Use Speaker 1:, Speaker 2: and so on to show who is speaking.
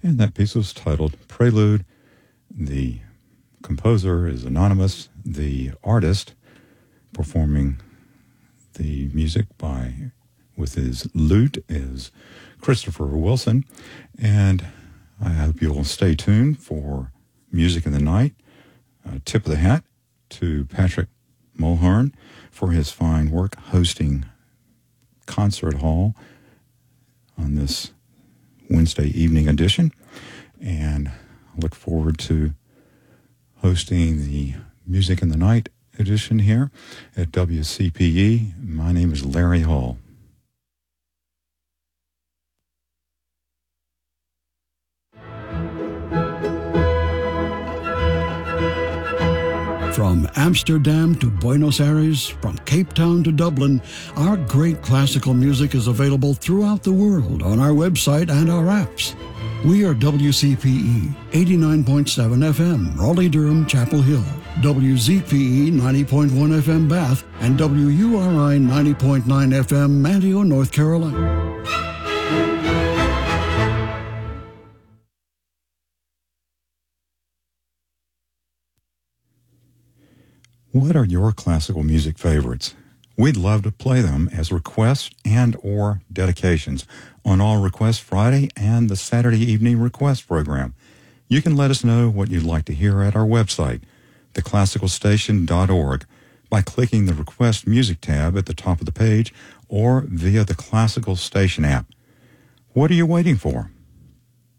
Speaker 1: And that piece was titled Prelude. The composer is anonymous. The artist performing the music with his lute is Christopher Wilson. And I hope you'll stay tuned for Music in the Night. Tip of the hat to Patrick Mulhern for his fine work hosting Concert Hall on this Wednesday evening edition. And I look forward to hosting the Music in the Night edition here at WCPE. My name is Larry Hall.
Speaker 2: From Amsterdam to Buenos Aires, from Cape Town to Dublin, our great classical music is available throughout the world on our website and our apps. We are WCPE 89.7 FM, Raleigh-Durham, Chapel Hill, WZPE 90.1 FM, Bath, and WURI 90.9 FM, Manteo, North Carolina.
Speaker 1: What are your classical music favorites? We'd love to play them as requests and or dedications on All Request Friday and the Saturday Evening Request program. You can let us know what you'd like to hear at our website, theclassicalstation.org, by clicking the Request Music tab at the top of the page or via the Classical Station app. What are you waiting for?